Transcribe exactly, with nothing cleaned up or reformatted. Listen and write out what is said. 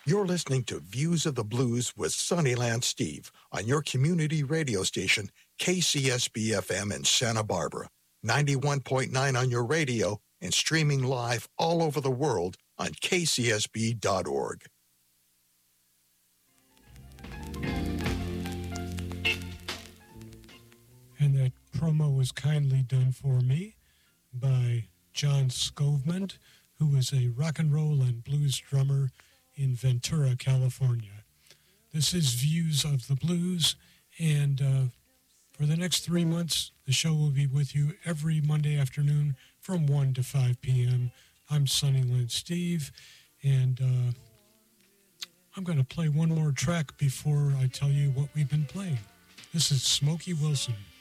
You're listening to Views of the Blues with Sunnyland Steve on your community radio station, K C S B F M in Santa Barbara, ninety-one point nine on your radio, and streaming live all over the world on K C S B dot org. And that promo was kindly done for me by John Scovement, who is a rock and roll and blues drummer in Ventura, California. This is Views of the Blues, and uh, for the next three months, the show will be with you every Monday afternoon from one to five p.m. I'm Sunnyland Steve, and uh, I'm going to play one more track before I tell you what we've been playing. This is Smokey Wilson.